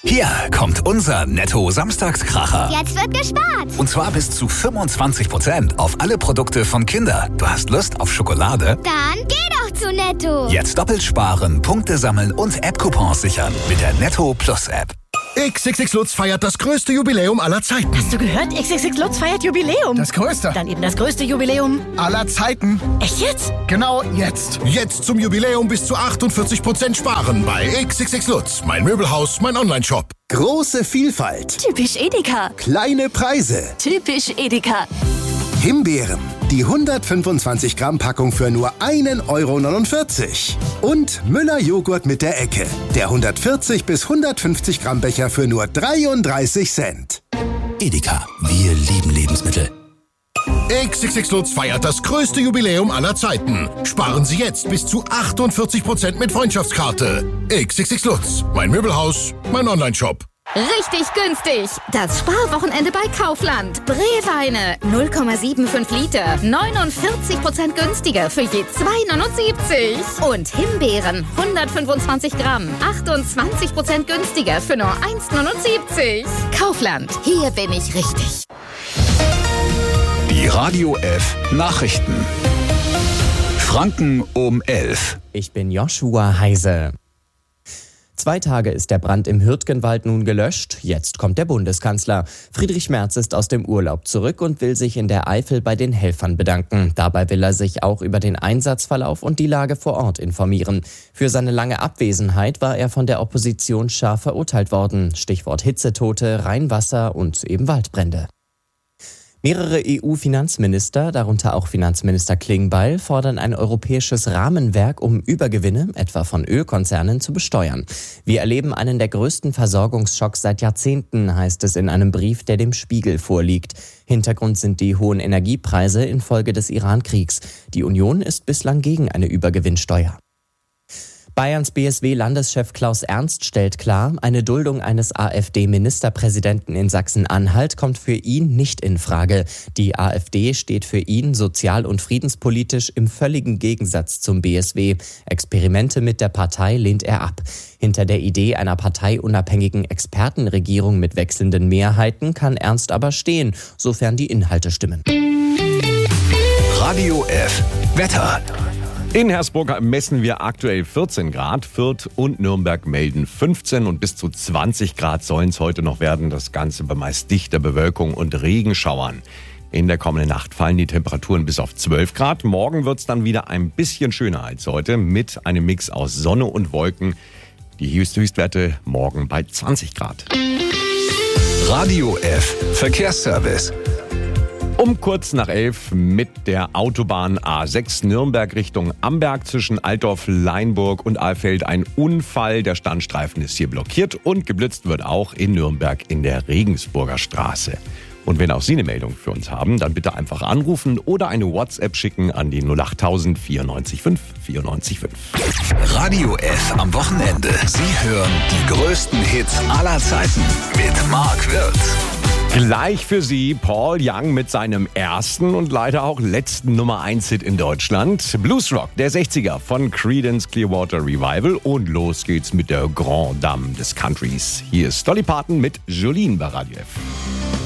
Hier kommt unser Netto-Samstagskracher. Jetzt wird gespart. Und zwar bis zu 25% auf alle Produkte von Kinder. Du hast Lust auf Schokolade? Dann geh doch zu Netto. Jetzt doppelt sparen, Punkte sammeln und App-Coupons sichern mit der Netto Plus App. XXX Lutz feiert das größte Jubiläum aller Zeiten. Hast du gehört? XXX Lutz feiert Jubiläum. Das größte. Dann eben das größte Jubiläum Aller Zeiten. Echt jetzt? Genau jetzt. Jetzt zum Jubiläum bis zu 48% sparen bei XXX Lutz. Mein Möbelhaus, mein Onlineshop. Große Vielfalt. Typisch Edeka. Kleine Preise. Typisch Edeka. Himbeeren. Die 125 Gramm Packung für nur 1,49 €. Und Müller Joghurt mit der Ecke. Der 140 bis 150 Gramm Becher für nur 33 Cent. Edeka, wir lieben Lebensmittel. XXX Lutz feiert das größte Jubiläum aller Zeiten. Sparen Sie jetzt bis zu 48% mit Freundschaftskarte. XXX Lutz. Mein Möbelhaus, mein Onlineshop. Richtig günstig. Das Sparwochenende bei Kaufland. Brewweine 0,75 Liter. 49% günstiger für je 2,79. Und Himbeeren 125 Gramm. 28% günstiger für nur 1,79. Kaufland. Hier bin ich richtig. Die Radio F Nachrichten. Franken um 11. Ich bin Joshua Heise. 2 Tage ist der Brand im Hürtgenwald nun gelöscht. Jetzt kommt der Bundeskanzler. Friedrich Merz ist aus dem Urlaub zurück und will sich in der Eifel bei den Helfern bedanken. Dabei will er sich auch über den Einsatzverlauf und die Lage vor Ort informieren. Für seine lange Abwesenheit war er von der Opposition scharf verurteilt worden. Stichwort Hitzetote, Rheinwasser und eben Waldbrände. Mehrere EU-Finanzminister, darunter auch Finanzminister Klingbeil, fordern ein europäisches Rahmenwerk, um Übergewinne, etwa von Ölkonzernen, zu besteuern. Wir erleben einen der größten Versorgungsschocks seit Jahrzehnten, heißt es in einem Brief, der dem Spiegel vorliegt. Hintergrund sind die hohen Energiepreise infolge des Iran-Kriegs. Die Union ist bislang gegen eine Übergewinnsteuer. Bayerns BSW-Landeschef Klaus Ernst stellt klar, eine Duldung eines AfD-Ministerpräsidenten in Sachsen-Anhalt kommt für ihn nicht in Frage. Die AfD steht für ihn sozial- und friedenspolitisch im völligen Gegensatz zum BSW. Experimente mit der Partei lehnt er ab. Hinter der Idee einer parteiunabhängigen Expertenregierung mit wechselnden Mehrheiten kann Ernst aber stehen, sofern die Inhalte stimmen. Radio F Wetter. In Hersbruck messen wir aktuell 14 Grad, Fürth und Nürnberg melden 15 und bis zu 20 Grad sollen es heute noch werden. Das Ganze bei meist dichter Bewölkung und Regenschauern. In der kommenden Nacht fallen die Temperaturen bis auf 12 Grad. Morgen wird es dann wieder ein bisschen schöner als heute mit einem Mix aus Sonne und Wolken. Die Höchstwerte morgen bei 20 Grad. Radio F Verkehrsservice. Um kurz nach 11 mit der Autobahn A6 Nürnberg Richtung Amberg zwischen Altdorf, Leinburg und Alfeld ein Unfall. Der Standstreifen ist hier blockiert und geblitzt wird auch in Nürnberg in der Regensburger Straße. Und wenn auch Sie eine Meldung für uns haben, dann bitte einfach anrufen oder eine WhatsApp schicken an die 08000 94 5 94 5. Radio F am Wochenende. Sie hören die größten Hits aller Zeiten mit Mark Wirtz. Gleich für Sie Paul Young mit seinem ersten und leider auch letzten Nummer-1-Hit in Deutschland. Bluesrock der 60er von Creedence Clearwater Revival. Und los geht's mit der Grand Dame des Countries. Hier ist Dolly Parton mit Jolene bei Radio F.